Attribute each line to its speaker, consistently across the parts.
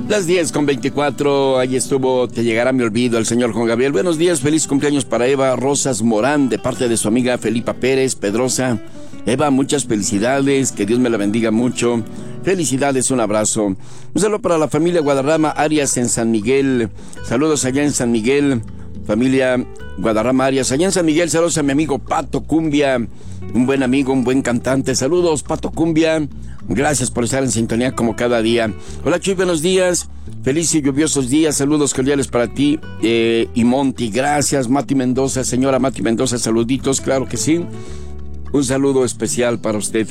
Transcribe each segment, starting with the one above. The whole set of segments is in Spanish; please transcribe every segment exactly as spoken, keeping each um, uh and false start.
Speaker 1: Las diez con veinticuatro, ahí estuvo Te llegará mi olvido, el señor Juan Gabriel. Buenos días, feliz cumpleaños para Eva Rosas Morán, de parte de su amiga Felipa Pérez Pedrosa. Eva, muchas felicidades, que Dios me la bendiga mucho. Felicidades, un abrazo. Un saludo para la familia Guadarrama Arias en San Miguel. Saludos allá en San Miguel, familia Guadarrama Arias. Allá en San Miguel, saludos a mi amigo Pato Cumbia, un buen amigo, un buen cantante. Saludos, Pato Cumbia. Gracias por estar en sintonía como cada día. Hola, Chuy, buenos días. Felices y lluviosos días. Saludos cordiales para ti eh, y Monty. Gracias, Mati Mendoza. Señora Mati Mendoza, saluditos, claro que sí. Un saludo especial para usted.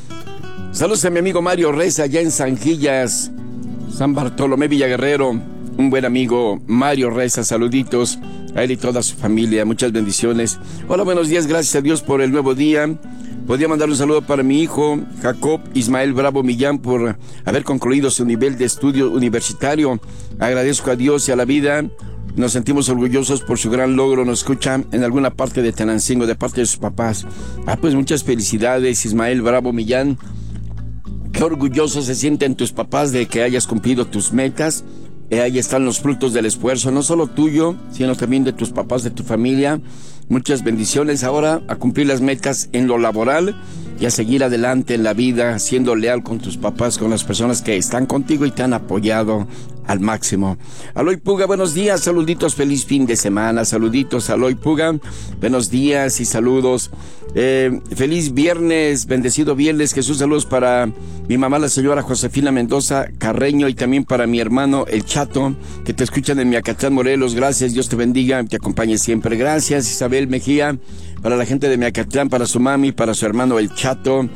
Speaker 1: Saludos a mi amigo Mario Reza, allá en Sanjillas, San Bartolomé Villaguerrero. Un buen amigo, Mario Reza, saluditos a él y toda su familia. Muchas bendiciones. Hola, buenos días. Gracias a Dios por el nuevo día. Podría mandar un saludo para mi hijo, Jacob Ismael Bravo Millán, por haber concluido su nivel de estudio universitario. Agradezco a Dios y a la vida. Nos sentimos orgullosos por su gran logro. Nos escucha en alguna parte de Tenancingo, de parte de sus papás. Ah, pues muchas felicidades, Ismael Bravo Millán. Qué orgullosos se sienten tus papás de que hayas cumplido tus metas. Eh, ahí están los frutos del esfuerzo, no solo tuyo, sino también de tus papás, de tu familia. Muchas bendiciones. Ahora a cumplir las metas en lo laboral y a seguir adelante en la vida, siendo leal con tus papás, con las personas que están contigo y te han apoyado al máximo. Aloy Puga, buenos días, saluditos, feliz fin de semana, saluditos, Aloy Puga, buenos días y saludos. Eh, feliz viernes, bendecido viernes, Jesús, saludos para mi mamá, la señora Josefina Mendoza Carreño, y también para mi hermano, el Chato, que te escuchan en Miacatlán, Morelos. Gracias, Dios te bendiga, te acompañe siempre. Gracias, Isabel Mejía, para la gente de Miacatlán, para su mami, para su hermano, el Chato.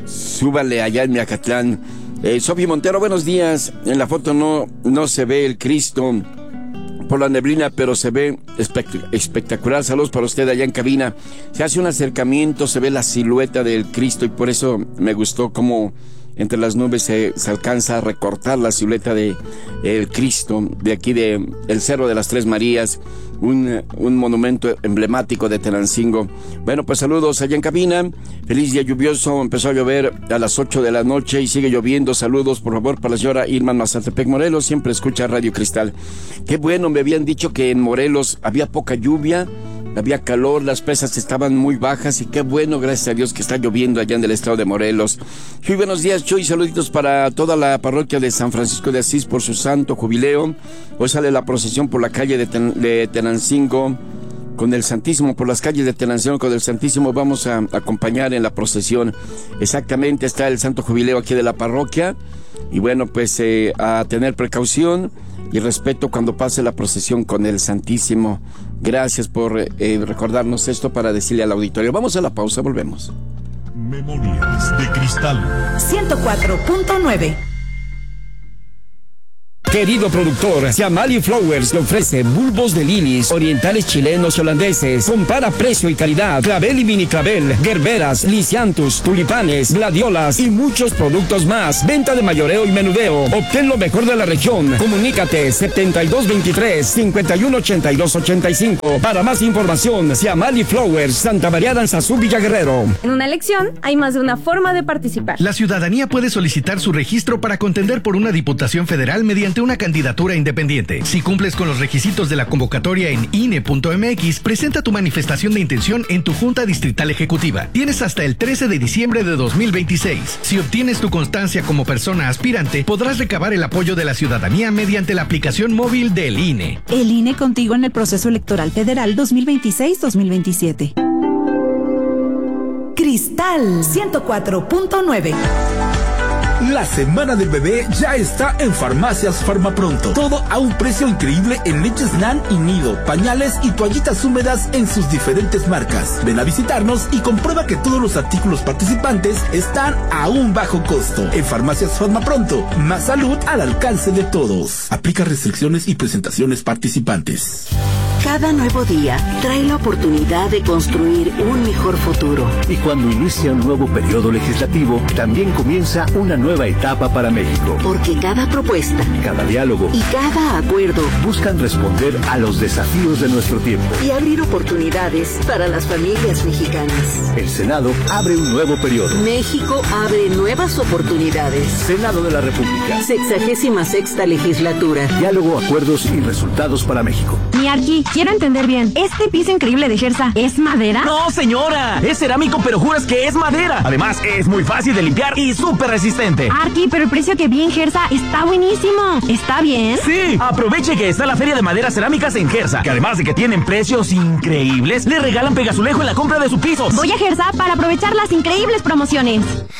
Speaker 1: Súbale allá en Miacatlán. Eh, Sofi Montero, buenos días. En la foto no, no se ve el Cristo por la neblina, pero se ve espect- espectacular. Saludos para usted allá en cabina. Se hace un acercamiento, se ve la silueta del Cristo, y por eso me gustó cómo entre las nubes se, se alcanza a recortar la silueta de el Cristo de aquí de el Cerro de las Tres Marías, un, un monumento emblemático de Tenancingo. Bueno, pues saludos allá en cabina. Feliz día lluvioso. Empezó a llover a las ocho de la noche y sigue lloviendo. Saludos, por favor, para la señora Irma Mazatepec, Morelos. Siempre escucha Radio Cristal. Qué bueno, me habían dicho que en Morelos había poca lluvia, había calor, las presas estaban muy bajas, y qué bueno, gracias a Dios, que está lloviendo allá en el estado de Morelos. Muy buenos días, Chuy, saluditos para toda la parroquia de San Francisco de Asís por su santo jubileo. Hoy sale la procesión por la calle de, Ten- de Tenancingo con el Santísimo, por las calles de Tenancingo con el Santísimo. Vamos a acompañar en la procesión. Exactamente, está el santo jubileo aquí de la parroquia, y bueno, pues eh, a tener precaución y respeto cuando pase la procesión con el Santísimo. Gracias por eh, recordarnos esto para decirle al auditorio. Vamos a la pausa, volvemos.
Speaker 2: Memorias de Cristal
Speaker 3: ciento cuatro punto nueve.
Speaker 4: Querido productor, Siamali Flowers le ofrece bulbos de lilies, orientales chilenos y holandeses. Compara precio y calidad. Clavel y mini clavel, gerberas, lisianthus, tulipanes, gladiolas y muchos productos más. Venta de mayoreo y menudeo. Obtén lo mejor de la región. Comunícate setenta y dos veintitrés, cincuenta y uno ochenta y dos ochenta y cinco. Para más información, Siamali Flowers, Santa María Danzazú, Villaguerrero.
Speaker 5: En una elección hay más de una forma de participar.
Speaker 6: La ciudadanía puede solicitar su registro para contender por una diputación federal mediante una candidatura independiente. Si cumples con los requisitos de la convocatoria en I N E punto M X, presenta tu manifestación de intención en tu Junta Distrital Ejecutiva. Tienes hasta el trece de diciembre de dos mil veintiséis. Si obtienes tu constancia como persona aspirante, podrás recabar el apoyo de la ciudadanía mediante la aplicación móvil del I N E.
Speaker 3: El I N E contigo en el proceso electoral federal dos mil veintiséis dos mil veintisiete. Cristal ciento cuatro punto nueve.
Speaker 7: La semana del bebé ya está en Farmacias Farmapronto. Todo a un precio increíble en leches Nan y Nido, pañales y toallitas húmedas en sus diferentes marcas. Ven a visitarnos y comprueba que todos los artículos participantes están a un bajo costo. En Farmacias Farmapronto, más salud al alcance de todos. Aplica restricciones y presentaciones participantes.
Speaker 8: Cada nuevo día trae la oportunidad de construir un mejor futuro.
Speaker 9: Y cuando inicia un nuevo periodo legislativo, también comienza una nueva etapa para México.
Speaker 8: Porque cada propuesta,
Speaker 9: cada diálogo
Speaker 8: y cada acuerdo
Speaker 9: buscan responder a los desafíos de nuestro tiempo
Speaker 8: y abrir oportunidades para las familias mexicanas.
Speaker 9: El Senado abre un nuevo periodo.
Speaker 8: México abre nuevas oportunidades.
Speaker 9: Senado de la República.
Speaker 8: Sexagésima sexta legislatura.
Speaker 9: Diálogo, acuerdos y resultados para México.
Speaker 5: Mi Arqui, quiero entender bien. ¿Este piso increíble de Gersa es madera?
Speaker 10: No, señora. Es cerámico, pero juras que es madera. Además, es muy fácil de limpiar y súper resistente.
Speaker 5: Arqui, pero el precio que vi en Gersa está buenísimo. ¿Está bien?
Speaker 10: Sí. Aproveche que está la Feria de Maderas Cerámicas en Gersa, que además de que tienen precios increíbles, le regalan pegazulejo en la compra de su piso.
Speaker 5: Voy a Gersa para aprovechar las increíbles promociones.